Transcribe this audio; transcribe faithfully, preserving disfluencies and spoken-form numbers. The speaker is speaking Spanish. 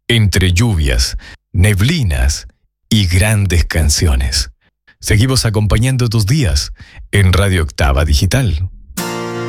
entre lluvias, neblinas y grandes canciones. Seguimos acompañando tus días en Radio Octava Digital.